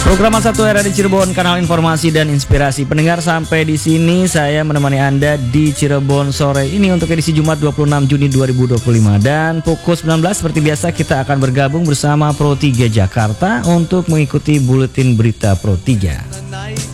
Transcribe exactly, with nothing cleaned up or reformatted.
Program Satu Era di Cirebon, kanal informasi dan inspirasi. Pendengar, sampai di sini saya menemani Anda di Cirebon sore ini untuk edisi Jumat dua puluh enam Juni dua ribu dua puluh lima. Dan pukul sembilan belas seperti biasa kita akan bergabung bersama Pro tiga Jakarta untuk mengikuti buletin berita Pro tiga.